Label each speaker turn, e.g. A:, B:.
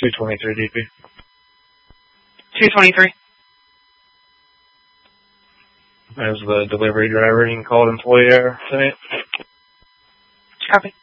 A: 223 DP.
B: 223.
A: As the delivery driver, you can call it employee error.
B: Copy.